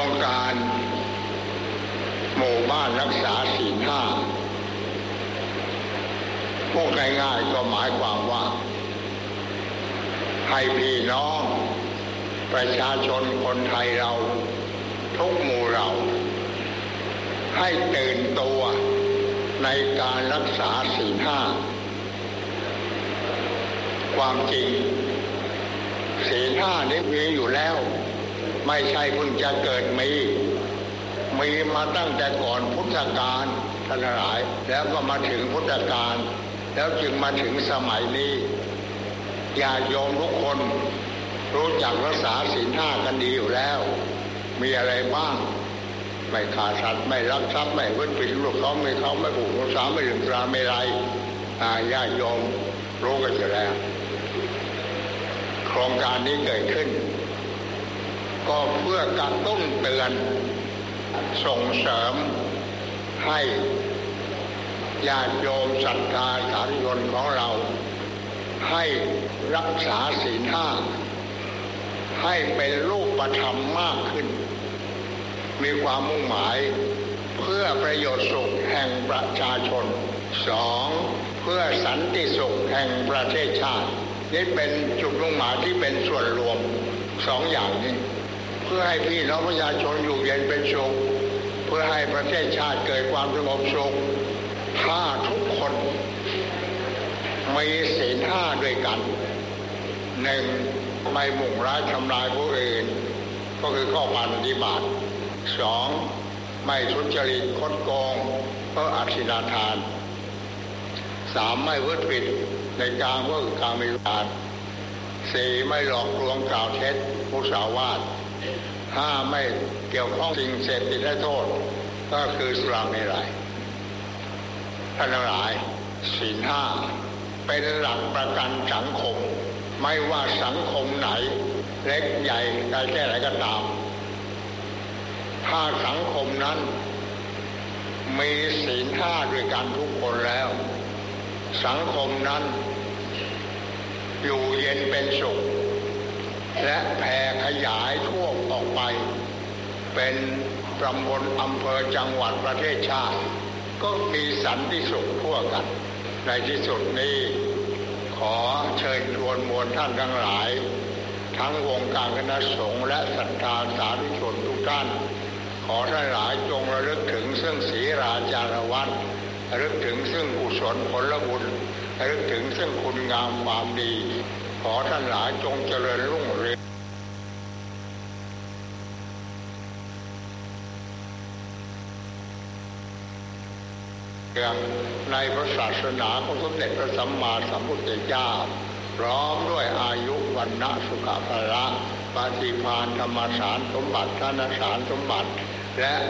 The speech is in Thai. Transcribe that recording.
รงการหมู่บ้านรักษาศีลห้าพูดง่ายๆก็หมายความว่าให้พี่น้องประชาชนคนไทยเราทุกหมู่เหล่าให้ตื่นตัวในการรักษาศีลห้าความจริงศีลห้านี้มีอยู่แล้วไม่ใช่เพิ่งจะเกิดมีมาตั้งแต่ก่อนพุทธกาลท่านหลายแล้วก็มาถึงพุทธกาลแล้วจึงมาถึงสมัยนี้ญาติโยมทุกคนรู้จักรักษาศีลห้ากันดีอยู่แล้วมีอะไรบ้างไม่ฆ่าสัตว์ไม่ลักทรัพย์ไม่ประพฤติผิดลูกเขาไม่ผูกสาไม่ดื่มสุราไม่ไรญาติโยมรู้กันอยู่แล้วโครงการนี้เกิดขึ้นก็เพื่อกระตุ้นเตือนส่งเสริมให้ญาติโยมศรัทธาสาธุชนของเราให้รักษาศีลห้าให้เป็นรูปธรรมมากขึ้นมีความมุ่งหมายเพื่อประโยชน์สุขแห่งประชาชน2เพื่อสันติสุขแห่งประเทศชาตินี่เป็นจุดมุ่งหมายที่เป็นส่วนรวม2อย่างนี้เพื่อให้พี่น้องประชาชนอยู่เย็นเป็นสุขเพื่อให้ประเทศชาติเกิดความสงบสุขถ้าทุกคนมีศีลห้าด้วยกัน1ไม่มุ่งร้ายทำลายผู้อื่นก็คือข้อปฏิบัติ2ไม่ทุจริตคดโกงเพื่ออธินาทาน3ไม่ประพฤติผิดในการเพื่อการมีการ4ไม่หลอกลวงกล่าวเท็จมุสาวาท5ไม่เกี่ยวข้องสิ่งเสพติดให้โทษก็คือสุราเมรัยท่านทั้งหลายศีลห้าเป็นหลักประกันสังคมไม่ว่าสังคมไหนเล็กใหญ่แค่ไหนก็ตามถ้าสังคมนั้นมีศีลห้าด้วยกันทุกคนแล้วสังคมนั้นอยู่เย็นเป็นสุขและแผ่ขยายทั่วออกไปเป็นตำบลอำเภอจังหวัดประเทศชาติก็มีสันติสุขทั่วกันในที่สุดนี้ขอเชิญชวนมวลท่านทั้งหลายทั้งวงการคณะสงฆ์และศรัทธาสาธุชนทุกท่านขอท่านหลายจงระลึกถึงซึ่งศีราจารวัตรระลึกถึงซึ่งกุศลผลบุญระลึกถึงซึ่งคุณงามความดีขอท่านหลายจงเจริญรุ่งเรืองในพระศาสนาของสมเด็จพระสัมมาสัมพุทธเจ้าพร้อมด้วยอายุวันนะสุขภาละปฏิภาณธรรมสารสมบัติธนสารสมบัติและ